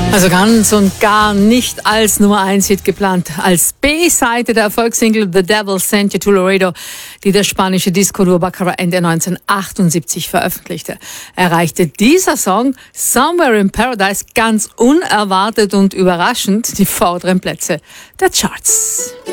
Also ganz und gar nicht als Nummer 1 Hit geplant. Als B-Seite der Erfolgssingle The Devil Sent You to Laredo, die der spanische Disco-Duo Baccara Ende 1978 veröffentlichte, erreichte dieser Song Somewhere in Paradise ganz unerwartet und überraschend die vorderen Plätze der Charts.